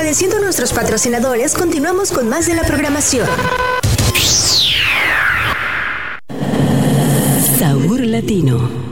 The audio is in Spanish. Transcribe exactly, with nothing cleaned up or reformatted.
Agradeciendo a nuestros patrocinadores, continuamos con más de la programación. Sabor Latino.